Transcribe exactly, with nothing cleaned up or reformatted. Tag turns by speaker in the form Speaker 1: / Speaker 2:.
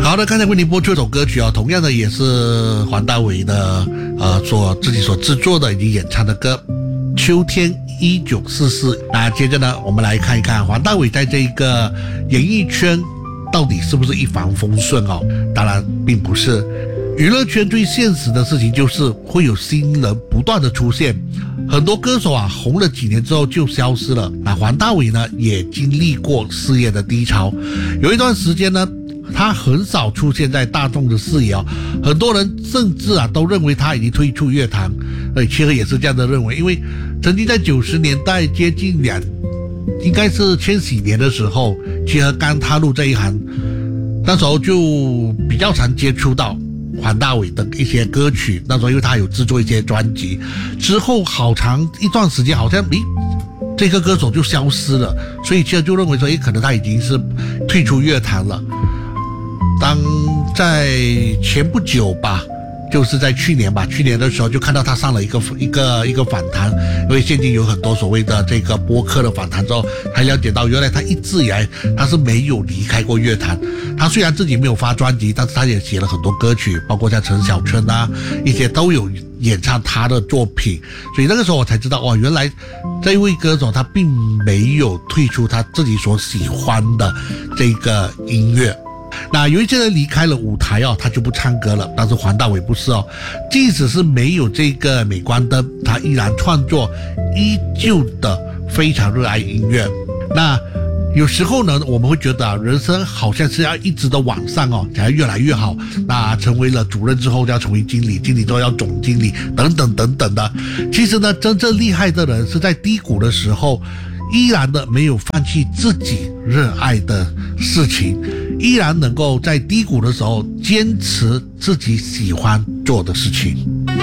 Speaker 1: 好的，刚才为您播出一首歌曲啊，同样的也是黄大炜的呃所自己所制作的以及演唱的歌《秋天一九四四》。那接着呢，我们来看一看黄大炜在这个演艺圈到底是不是一帆风顺哦？当然并不是。娱乐圈最现实的事情就是会有新人不断的出现，很多歌手啊红了几年之后就消失了。那黄大炜呢也经历过事业的低潮，有一段时间呢他很少出现在大众的视野哦，很多人甚至啊都认为他已经退出乐坛。呃，其实也是这样的认为，因为曾经在九十年代接近两应该是千禧年的时候，其实刚踏入这一行，那时候就比较常接触到黄大炜的一些歌曲。那时候因为他有制作一些专辑，之后好长一段时间好像诶这个歌手就消失了，所以其实就认为说诶可能他已经是退出乐坛了。当在前不久吧，就是在去年吧，去年的时候就看到他上了一个一个一个访谈，因为现今有很多所谓的这个播客的访谈之后，才了解到原来他一直以来他是没有离开过乐坛。他虽然自己没有发专辑，但是他也写了很多歌曲，包括像陈小春啊一些都有演唱他的作品。所以那个时候我才知道，哇，原来这位歌手他并没有退出他自己所喜欢的这个音乐。那有一些人离开了舞台哦，他就不唱歌了，但是黄大炜不是哦，即使是没有这个镁光灯，他依然创作，依旧的非常热爱音乐。那有时候呢，我们会觉得啊，人生好像是要一直的往上哦，才要越来越好。那成为了主任之后，就要成为经理，经理之后要总经理，等等等等的。其实呢，真正厉害的人是在低谷的时候，依然的没有放弃自己热爱的事情，依然能够在低谷的时候坚持自己喜欢做的事情。